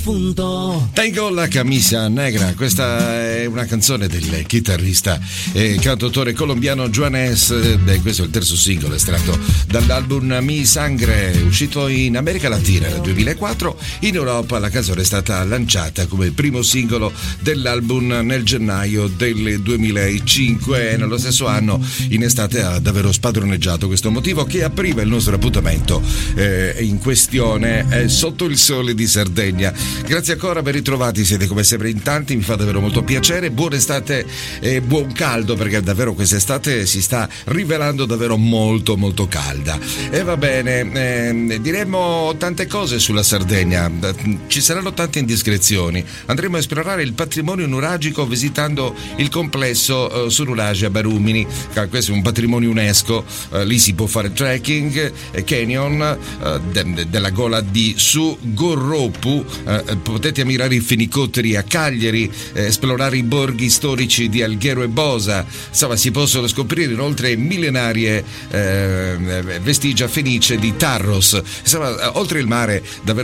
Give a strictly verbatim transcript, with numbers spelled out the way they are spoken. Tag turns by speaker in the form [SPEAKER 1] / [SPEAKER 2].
[SPEAKER 1] defunto.
[SPEAKER 2] Tengo la camisa negra, questa è una canzone del chitarrista e cantautore colombiano Juanes. Beh, questo è il terzo singolo estratto dall'album Mi Sangre, uscito in America Latina nel duemilaquattro. In Europa la canzone è stata lanciata come primo singolo dell'album nel gennaio del duemilacinque e nello stesso anno in estate ha davvero spadroneggiato questo motivo che apriva il nostro appuntamento eh, in questione eh, sotto il sole di Sardegna. Grazie ancora, ben ritrovati, siete come sempre in tanti, mi fa davvero molto piacere. Buona estate e buon caldo, perché davvero quest'estate si sta rivelando davvero molto molto calda. E va bene, eh, diremo tante cose sulla Sardegna, ci saranno tante indiscrezioni, andremo a esplorare il patrimonio nuragico visitando il complesso eh, su Nuragi a Barumini. Questo è un patrimonio UNESCO, eh, lì si può fare trekking, eh, canyon eh, de- della gola di Su Gorropu, eh, potete ammirare i fenicotteri a Cagliari, eh, esplorare i borghi storici di Alghero e Bosa, insomma si possono scoprire inoltre millenarie eh, vestigia fenice di Tarros, insomma oltre il mare davvero